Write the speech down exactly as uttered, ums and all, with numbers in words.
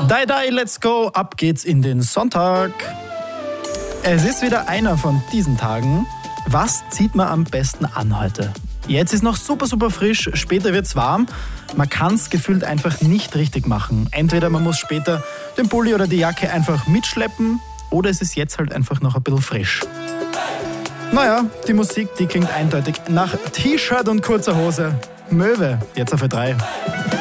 Die, die, let's go. Ab geht's in den Sonntag. Es ist wieder einer von diesen Tagen. Was zieht man am besten an heute? Jetzt ist noch super, super frisch, später wird's warm. Man kann's gefühlt einfach nicht richtig machen. Entweder man muss später den Pulli oder die Jacke einfach mitschleppen oder es ist jetzt halt einfach noch ein bisschen frisch. Naja, die Musik, die klingt eindeutig nach T-Shirt und kurzer Hose. Möwe, jetzt auf drei.